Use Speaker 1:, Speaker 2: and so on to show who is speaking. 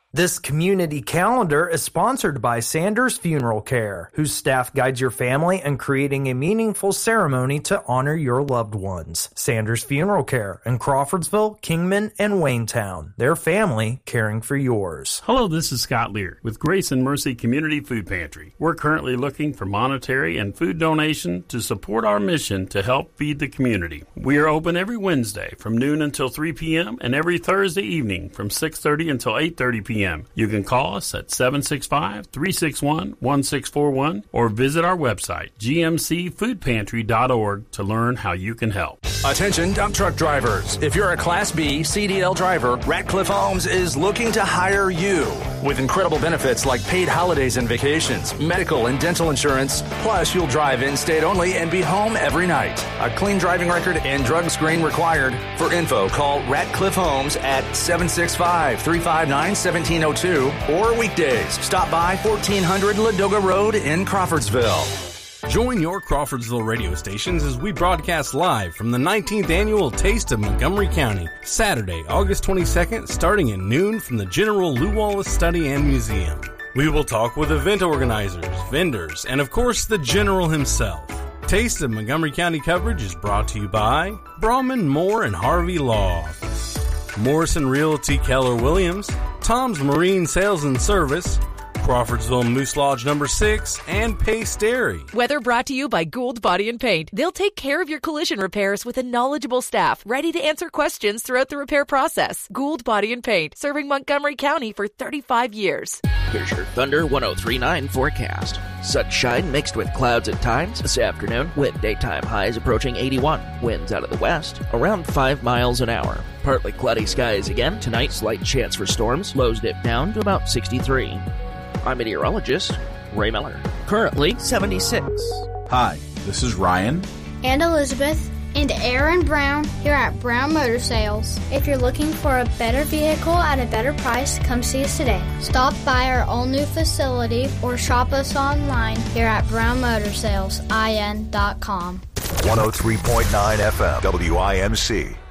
Speaker 1: This community calendar is sponsored by Sanders Funeral Care, whose staff guides your family in creating a meaningful ceremony to honor your loved ones. Sanders Funeral Care in Crawfordsville, Kingman, and Waynetown. Their family caring for yours.
Speaker 2: Hello, this is Scott Lear with Grace and Mercy Community Food Pantry. We're currently looking for monetary and food donation to support our mission to help feed the community. We are open every Wednesday from noon until 3 p.m. and every Thursday evening from 6:30 until 8:30 p.m. You can call us at 765-361-1641 or visit our website, gmcfoodpantry.org, to learn how you can help.
Speaker 3: Attention dump truck drivers. If you're a Class B CDL driver, Ratcliffe Homes is looking to hire you. With incredible benefits like paid holidays and vacations, medical and dental insurance, plus you'll drive in-state only and be home every night. A clean driving record and drug screen required. For info, call Ratcliffe Homes at 765-359-1702 or weekdays. Stop by 1400 Ladoga Road in Crawfordsville.
Speaker 4: Join your Crawfordsville radio stations as we broadcast live from the 19th Annual Taste of Montgomery County, Saturday, August 22nd, starting at noon from the General Lew Wallace Study and Museum. We will talk with event organizers, vendors, and of course the General himself. Taste of Montgomery County coverage is brought to you by Brahman, Moore, and Harvey Law Office, Morrison Realty Keller Williams, Tom's Marine Sales and Service, Crawfordsville Moose Lodge number 6, and Pace Dairy.
Speaker 5: Weather brought to you by Gould Body and Paint. They'll take care of your collision repairs with a knowledgeable staff ready to answer questions throughout the repair process. Gould Body and Paint, serving Montgomery County for 35 years.
Speaker 6: Here's your Thunder 103.9 forecast. Sunshine mixed with clouds at times this afternoon, with daytime highs approaching 81. Winds out of the west, around 5 miles an hour. Partly cloudy skies again. Tonight, slight chance for storms. Lows dip down to about 63. I'm meteorologist Ray Miller. Currently 76.
Speaker 7: Hi, this is Ryan
Speaker 8: and Elizabeth and Aaron Brown here at Brown Motor Sales. If you're looking for a better vehicle at a better price, come see us today. Stop by our all-new facility or shop us online here at brownmotorsalesIN.com.
Speaker 9: 103.9 FM, WIMC.